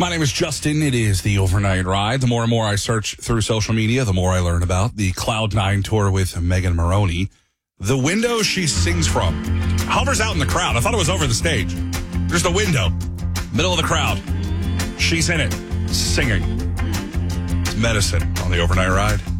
My name is Justin. It is the Overnight Ride. The more and more I search through social media, the more I learn about the Cloud9 tour with Megan Moroney. The window she sings from hovers out in the crowd. I thought it was over the stage. There's the window, middle of the crowd. She's in it, singing. It's Medicine on the Overnight Ride.